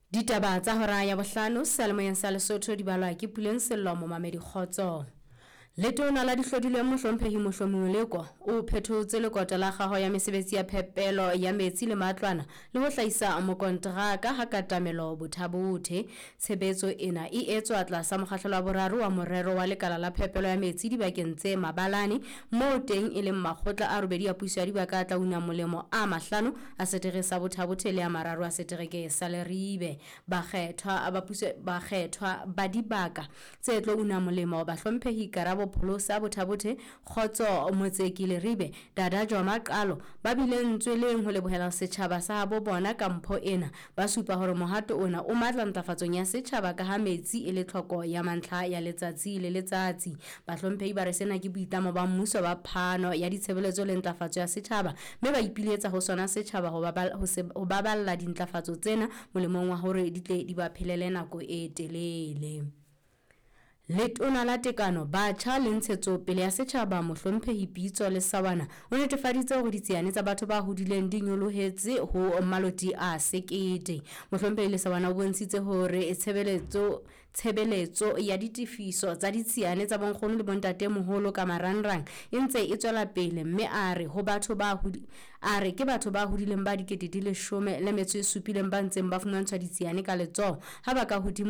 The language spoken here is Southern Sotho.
Ditaba tsa hora ya bohlano Salemoyeng sa Lesotho di balwa ke Puleng Sello Momamedi Kgotso. Letona la dihlodilwe mohlomphehi Mohlomoleko o phetholotse lekota la gago ya mesebetsi ya phepelo ya metsi le matlwana le ho hlahisa mokontraka ha katamelo bothabothe. Tshebetso ena e etswa tlasa mokgahlelo wa boraro wa morero wa lekala la phepelo ya metsi dibakeng tse mabalane moo teng e leng makgotla a robedi a puso ya dibaka tla una molemo a mahlano a setere sa bothabothe le a mararo a setereke sa Leribe. Bakgethwa ba dibaka tse tlo una molemo ba hlomphehi Karabo Pholosa Bothabothe Kgotso Motseki Leribe Dada Joma Qalo ba bilentswe leng ho lebohela setjhaba sa habo bona ka mpho ena ba supa hore mohato ona o matla ntlafatsong ya setjhaba ka ha metsi e le tlhoko ya mantlha ya letsatsi le letsatsi. Ba hlomphehi ba re sena ke boitlamo ba mmuso ba phano ya ditshebeletso le ntlafatso ya setjhaba mme ba ipiletsa ho sona setjhaba ho baballa dintlafatso tsena molemong wa hore di tle di ba phelele nako e telele. Letona la tekano batjha le ntshetso pele ya setjhaba mohlomphehi Pitso Lesawana o netefaditse hore ditsiane tsa batho ba hodileng di nyolohetse ho maloti a sekete. Mohlomphehi Lesawana o bontshitse hore tshebeletso ya ditifiso tsa ditsiane tsa bonkgono le bontate moholo ka marangrang e ntse e tswela pele mme a re ke batho ba hodileng ba 1017 ba ntseng ba fumantshwa ditsiane ka letsoho ha ba ka hodimo